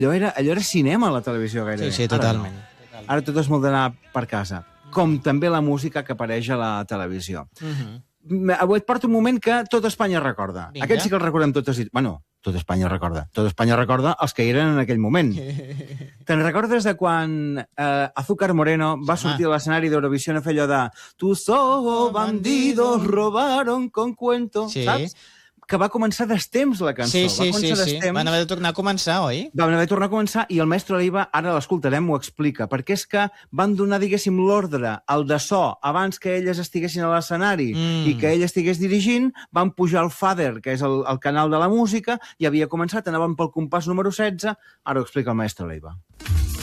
Allò era cinema a la televisió gairebé. Sí, totalment. Ara tot és molt d'anar per casa. Com també la música que apareix a la televisió. Avui et porto un moment que tot Espanya recorda. Vinga. Aquest sí que el recordem totes. Bueno, tot Espanya recorda. Tot Espanya recorda els que hi eren en aquell moment. Te'n recordes de quan Azúcar Moreno va sortir a l'escenari d'Eurovisió a fer allò de «Tus ojos bandidos robaron con cuento», saps? Que va començar d'estemps, la cançó. Sí. Van haver de tornar a començar, oi? Van haver de tornar a començar i el mestre Leiva, ara l'escoltarem, ho explica, perquè és que van donar, diguéssim, l'ordre, el de so, abans que elles estiguessin a l'escenari i que ell estigués dirigint, van pujar al Fader, que és el canal de la música, i havia començat, anaven pel compàs número 16, ara ho explica el mestre Leiva.